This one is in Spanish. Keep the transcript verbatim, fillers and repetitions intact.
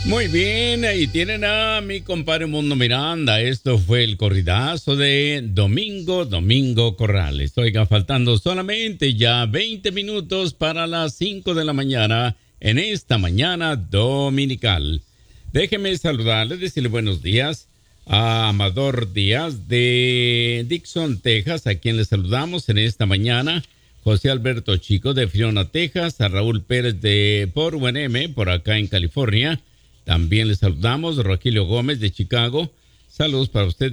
Muy bien, ahí tienen a mi compadre Mundo Miranda. Esto fue el corridazo de Domingo, Domingo Corrales. Oiga, faltando solamente ya veinte minutos para las cinco de la mañana en esta mañana dominical. Déjeme saludarle, decirle buenos días a Amador Díaz de Dixon, Texas, a quien le saludamos en esta mañana. José Alberto Chico de Fiona, Texas, a Raúl Pérez de Port Hueneme, por acá en California. También le saludamos, Rogelio Gómez de Chicago. Saludos para usted.